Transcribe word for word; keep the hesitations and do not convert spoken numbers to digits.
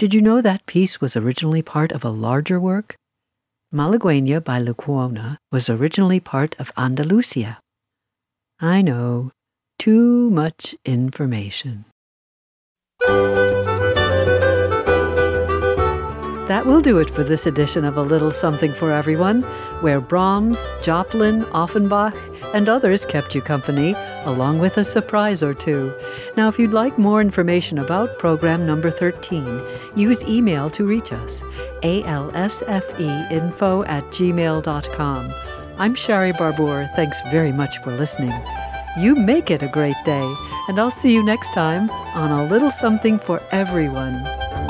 Did you know that piece was originally part of a larger work? Malagueña by Lecuona was originally part of Andalusia. I know, too much information. That will do it for this edition of A Little Something for Everyone, where Brahms, Joplin, Offenbach, and others kept you company, along with a surprise or two. Now, if you'd like more information about program number thirteen, use email to reach us, A L S F E info at gmail dot com. I'm Shari Barbour. Thanks very much for listening. You make it a great day, and I'll see you next time on A Little Something for Everyone.